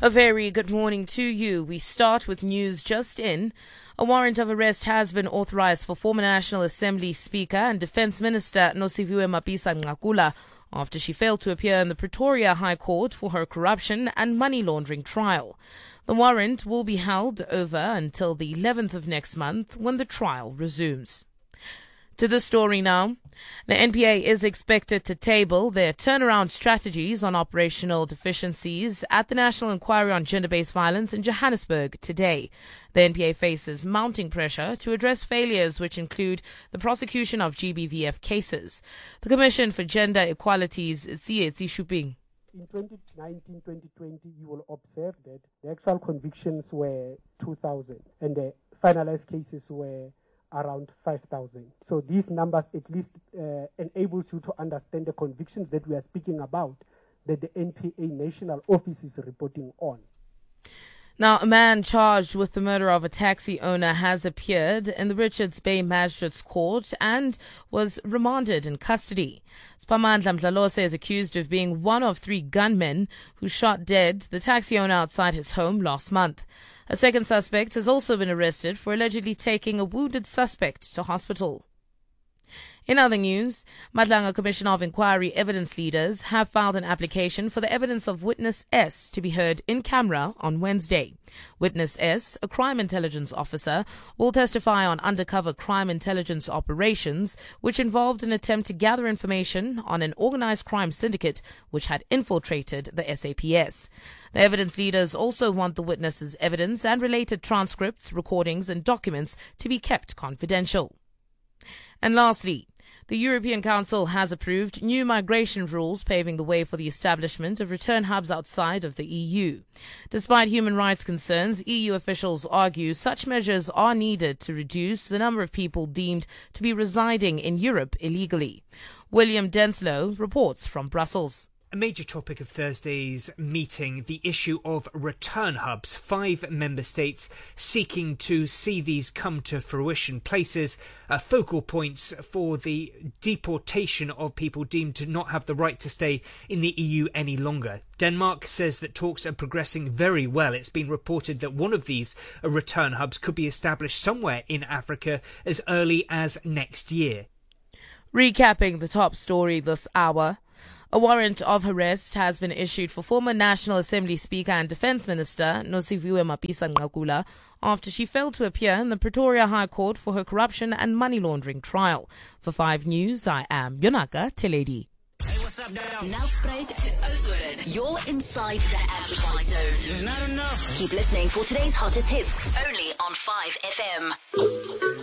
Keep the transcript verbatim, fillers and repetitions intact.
A very good morning to you. We start with news just in. A warrant of arrest has been authorized for former National Assembly Speaker and Defence Minister Nosiviwe Mapisa-Nqakula after she failed to appear in the Pretoria High Court for her corruption and money laundering trial. The warrant will be held over until the eleventh of next month when the trial resumes. To the story now. The N P A is expected to table their turnaround strategies on operational deficiencies at the National Inquiry on Gender-Based Violence in Johannesburg today. The N P A faces mounting pressure to address failures which include the prosecution of G B V F cases. The Commission for Gender Equality's Tsietsi Shuping. In twenty nineteen twenty twenty, you will observe that the actual convictions were two thousand and the finalized cases were around five thousand. So these numbers at least uh, enables you to understand the convictions that we are speaking about that the N P A National Office is reporting on. Now, a man charged with the murder of a taxi owner has appeared in the Richards Bay Magistrates Court and was remanded in custody. Spamandla Mdlalose is accused of being one of three gunmen who shot dead the taxi owner outside his home last month. A second suspect has also been arrested for allegedly taking a wounded suspect to hospital. In other news, Madlanga Commission of Inquiry evidence leaders have filed an application for the evidence of Witness S to be heard in camera on Wednesday. Witness S, a crime intelligence officer, will testify on undercover crime intelligence operations which involved an attempt to gather information on an organized crime syndicate which had infiltrated the S A P S. The evidence leaders also want the witness's evidence and related transcripts, recordings and documents to be kept confidential. And lastly, the European Council has approved new migration rules paving the way for the establishment of return hubs outside of the E U. Despite human rights concerns, E U officials argue such measures are needed to reduce the number of people deemed to be residing in Europe illegally. William Denslow reports from Brussels. A major topic of Thursday's meeting, the issue of return hubs. Five member states seeking to see these come to fruition. Places, uh, focal points for the deportation of people deemed to not have the right to stay in the E U any longer. Denmark says that talks are progressing very well. It's been reported that one of these uh, return hubs could be established somewhere in Africa as early as next year. Recapping the top story this hour. A warrant of arrest has been issued for former National Assembly Speaker and Defence Minister Nosiviwe Mapisa-Nqakula after she failed to appear in the Pretoria High Court for her corruption and money laundering trial. For five News, I am Yonaka Teledi. Hey, what's up, Nelspruit to Oudtshoorn. You're inside the Amplified Zone. There's not enough. Keep listening for today's hottest hits, only on five F M.